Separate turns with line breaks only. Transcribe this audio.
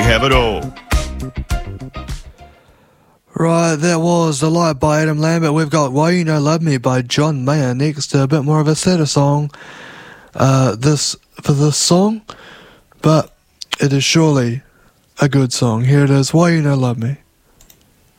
have it all.
Right, that was The Light by Adam Lambert. We've got Why You No Love Me by John Mayer next. A bit more of a sadder song for this song, but it is surely a good song. Here it is, Why You No Love Me.